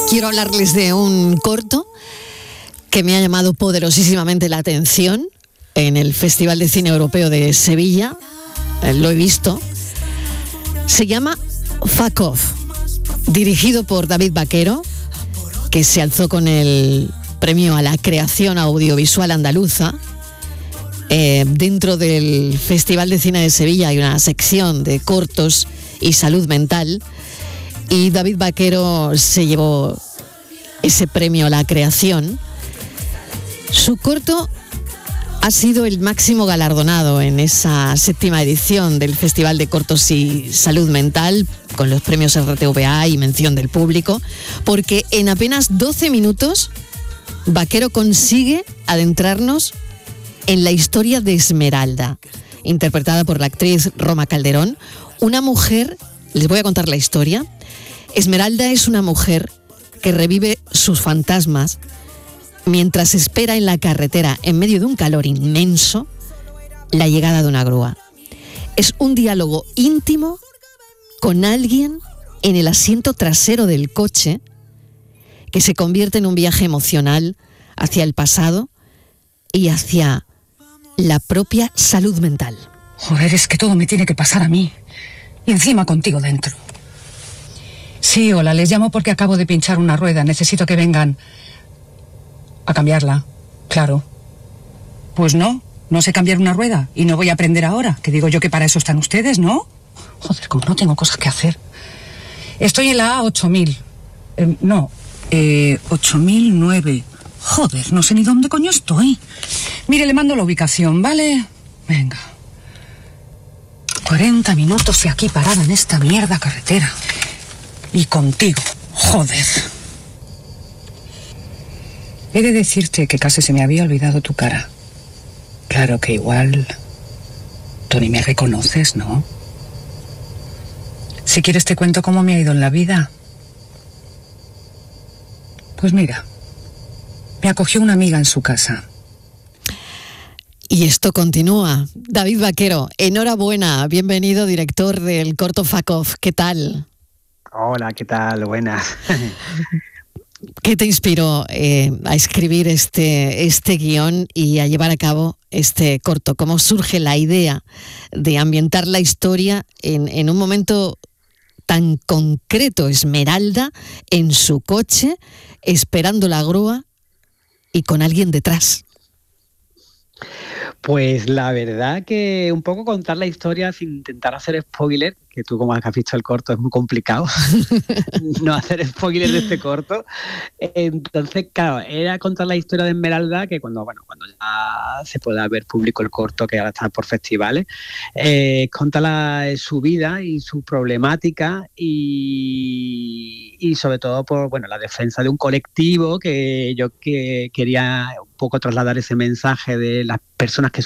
Quiero hablarles de un corto que me ha llamado poderosísimamente la atención en el Festival de Cine Europeo de Sevilla. Lo he visto. Se llama Fuck Off, dirigido por David Vaquero, que se alzó con el premio a la creación audiovisual andaluza. Dentro del Festival de Cine de Sevilla hay una sección de cortos y salud mental, y David Vaquero se llevó ese premio a la creación. Su corto ha sido el máximo galardonado en esa 7ª edición del Festival de Cortos y Salud Mental, con los premios RTVA y mención del público, porque en apenas 12 minutos Vaquero consigue adentrarnos en la historia de Esmeralda, interpretada por la actriz Roma Calderón, una mujer. Les voy a contar la historia. Esmeralda es una mujer que revive sus fantasmas mientras espera en la carretera, en medio de un calor inmenso, la llegada de una grúa. Es un diálogo íntimo con alguien en el asiento trasero del coche, que se convierte en un viaje emocional hacia el pasado y hacia la propia salud mental. Joder, es que todo me tiene que pasar a mí. Y encima contigo dentro. Sí, hola, les llamo porque acabo de pinchar una rueda. Necesito que vengan a cambiarla. Claro. Pues no sé cambiar una rueda. Y no voy a aprender ahora. Que digo yo que para eso están ustedes, ¿no? Joder, como no tengo cosas que hacer. Estoy en la A8000. 8009. Joder, no sé ni dónde coño estoy. Mire, le mando la ubicación, ¿vale? Venga. 40 minutos y aquí parada en esta mierda carretera. Y contigo, joder. He de decirte que casi se me había olvidado tu cara. Claro que igual tú ni me reconoces, ¿no? Si quieres te cuento cómo me ha ido en la vida. Pues mira, me acogió una amiga en su casa. Y esto continúa. David Vaquero, enhorabuena, bienvenido, director del corto Fuck Off. ¿Qué tal? Hola, ¿qué tal? Buenas. ¿Qué te inspiró a escribir este guión y a llevar a cabo este corto? ¿Cómo surge la idea de ambientar la historia en un momento tan concreto? Esmeralda en su coche, esperando la grúa y con alguien detrás. Pues la verdad que un poco contar la historia sin intentar hacer spoiler, que tú como has visto el corto es muy complicado no hacer spoiler de este corto. Entonces, claro, era contar la historia de Esmeralda, que cuando ya se pueda ver público el corto, que ahora está por festivales, contar su vida y su problemática y sobre todo por la defensa de un colectivo que yo quería un poco trasladar ese mensaje de las personas que